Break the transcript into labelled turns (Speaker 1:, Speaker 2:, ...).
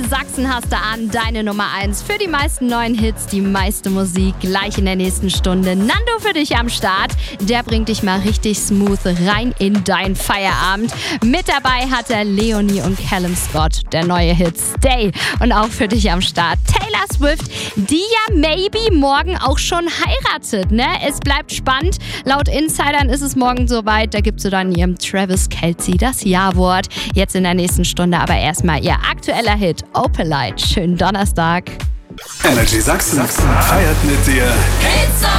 Speaker 1: Sachsen hast du an, deine Nummer 1 für die meisten neuen Hits, die meiste Musik, gleich in der nächsten Stunde. Nando für dich am Start, der bringt dich mal richtig smooth rein in dein Feierabend. Mit dabei hat er Leonie und Callum Scott, der neue Hit Stay. Und auch für dich am Start Taylor Swift, die ja maybe morgen auch schon heiratet, ne? Es bleibt spannend. Laut Insidern ist es morgen soweit, da gibt sie dann ihrem Travis Kelce das Ja-Wort. Jetzt in der nächsten Stunde aber erstmal ihr aktueller Hit Opalite. Schönen Donnerstag.
Speaker 2: Energy Sachsen feiert mit dir